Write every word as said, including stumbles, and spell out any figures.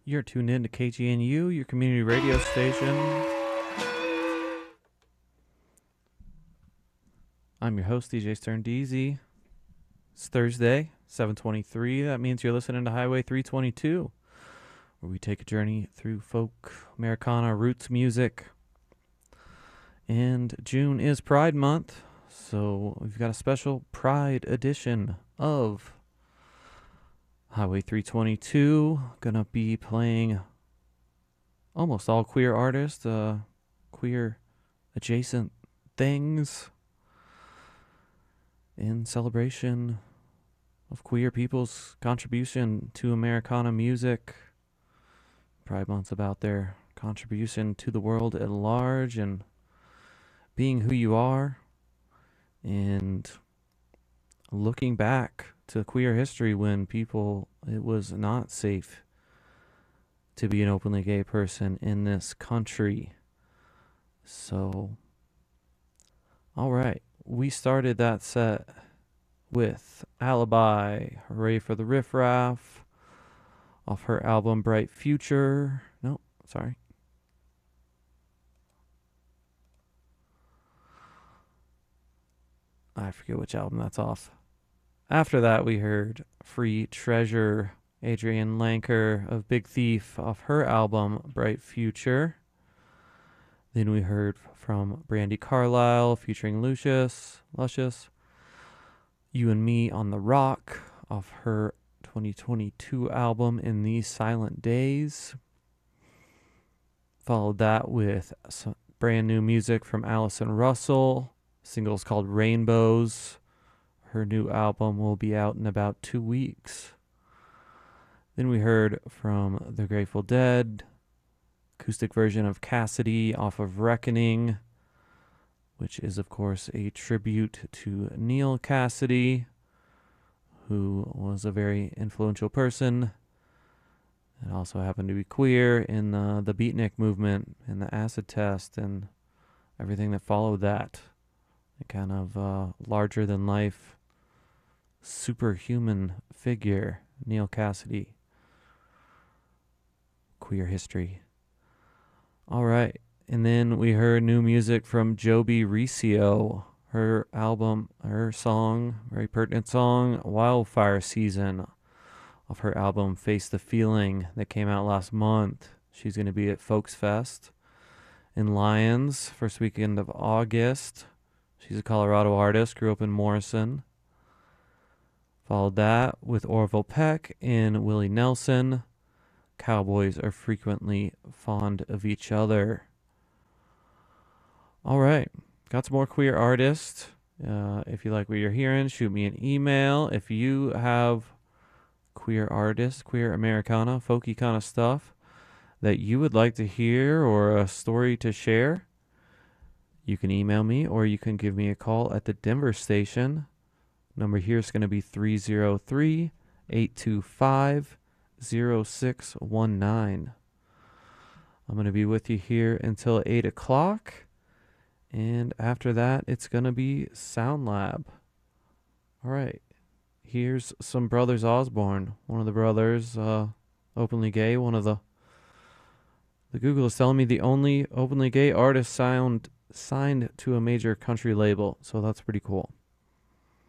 You're tuned in to K G N U, your community radio station. I'm your host, D J Stern Deezy. It's Thursday, seven twenty-three. That means you're listening to Highway three twenty-two, where we take a journey through folk, Americana, roots music. And June is Pride Month, so we've got a special Pride edition of Highway three twenty-two. Gonna be playing almost all queer artists, uh, queer adjacent things in celebration of queer people's contribution to Americana music. Pride Month's about their contribution to the world at large and being who you are, and looking back to queer history when people, it was not safe to be an openly gay person in this country. So, all right, we started that set with Alibi, Hooray for the Riff Raff, off her album Bright Future. No, sorry. I forget which album that's off. After that, we heard Free Treasure, Adrienne Lanker of Big Thief, off her album Bright Future. Then we heard from Brandi Carlile featuring Lucius, Luscious, You and Me on the Rock, off her twenty twenty-two album In These Silent Days. Followed that with some brand new music from Allison Russell. Single's called Rainbows. Her new album will be out in about two weeks. Then we heard from The Grateful Dead, acoustic version of Cassidy off of Reckoning, which is, of course, a tribute to Neal Cassidy, who was a very influential person and also happened to be queer in the, the beatnik movement and the acid test and everything that followed that. A kind of uh, larger-than-life, superhuman figure, Neal Cassidy. Queer history. All right, and then we heard new music from Joby Riccio. Her album, her song, very pertinent song, Wildfire Season, off her album Face the Feeling that came out last month. She's going to be at Folks Fest in Lyons, first weekend of August. She's a Colorado artist, grew up in Morrison. Followed that with Orville Peck and Willie Nelson. Cowboys are frequently fond of each other. All right, got some more queer artists. Uh, if you like what you're hearing, shoot me an email. If you have queer artists, queer Americana, folky kind of stuff that you would like to hear or a story to share, you can email me or you can give me a call at the Denver station. Number here is going to be three oh three, eight two five, oh six one nine. I'm going to be with you here until eight o'clock. And after that, it's going to be Sound Lab. All right. Here's some Brothers Osborne. One of the brothers, uh, openly gay. One of the... The Google is telling me the only openly gay artist sound signed to a major country label, so that's pretty cool.